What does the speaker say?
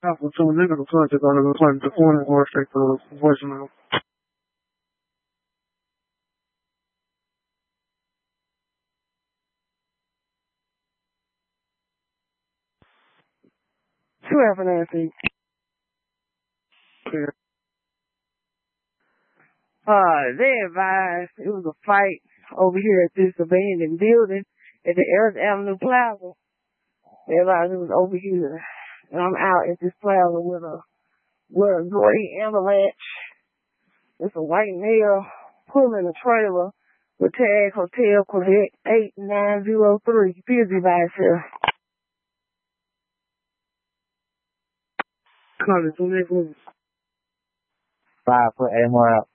我从那个车就到那个换我这个voicemail. Whoever Nancy. Yeah. They advised it was a fight over here at this abandoned building at the Earth Avenue Plaza. They advised it was over here. And I'm out at this plaza with a gray Avalanche. It's a white male pulling a trailer with tag Hotel Quebec 8903. Busy by itself. Call it 2 minutes. 5 foot 8 more out.